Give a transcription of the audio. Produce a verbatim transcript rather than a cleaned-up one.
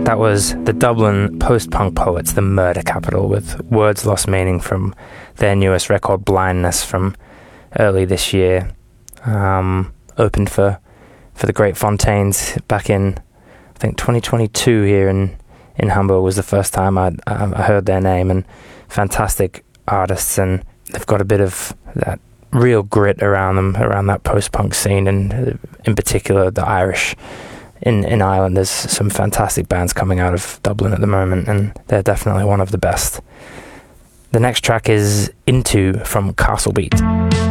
That was the Dublin post-punk poets, the Murder Capital, with Words Lost Meaning from their newest record, Blindness, from early this year. Um, opened for, for the Great Fontaines back in, I think, twenty twenty-two here in, in Hamburg was the first time I, I heard their name, and fantastic artists, and they've got a bit of that real grit around them, around that post-punk scene, and in particular the Irish in, in Ireland. There's some fantastic bands coming out of Dublin at the moment, and they're definitely one of the best. The next track is Into from Castle Beat.